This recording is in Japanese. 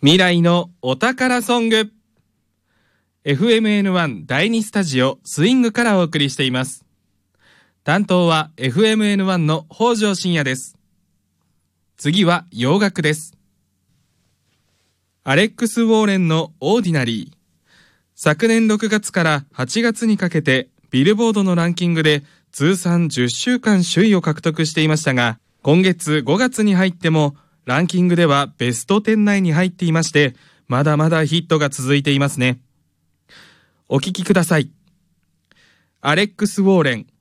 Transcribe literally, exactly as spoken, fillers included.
未来のお宝ソング エフエムエヌワン 第にスタジオスイングからお送りしています。担当は エフエムエヌワン の北条信也です。次は洋楽です。アレックス・ウォーレンのオーディナリー。昨年ろくがつからはちがつにかけてビルボードのランキングで通算じゅっしゅうかん首位を獲得していましたが、今月ごがつに入ってもランキングではベストじゅう内に入っていまして、まだまだヒットが続いていますね。お聴きください。アレックス・ウォーレン、